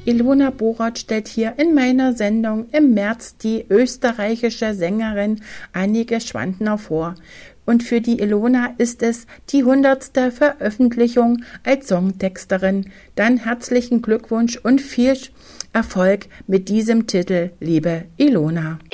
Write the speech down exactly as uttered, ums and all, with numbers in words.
Ilona Borath stellt hier in meiner Sendung im März die österreichische Sängerin Annike Schwandner vor. Und für die Ilona ist es die hundertste Veröffentlichung als Songtexterin. Dann herzlichen Glückwunsch und viel Erfolg mit diesem Titel, liebe Ilona.